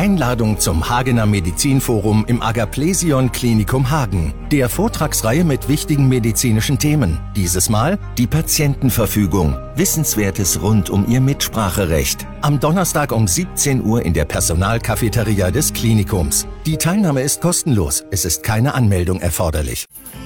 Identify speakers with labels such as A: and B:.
A: Einladung zum Hagener Medizinforum im Agaplesion Klinikum Hagen, der Vortragsreihe mit wichtigen medizinischen Themen. Dieses Mal die Patientenverfügung. Wissenswertes rund um ihr Mitspracherecht. Am Donnerstag um 17 Uhr in der Personalcafeteria des Klinikums. Die Teilnahme ist kostenlos. Es ist keine Anmeldung erforderlich.